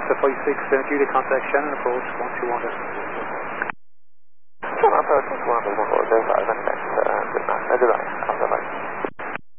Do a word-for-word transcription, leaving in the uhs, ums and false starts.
Delta five six, uh, due to contact Shannon approach one two one. Shannon approach one two one, Delta Delta.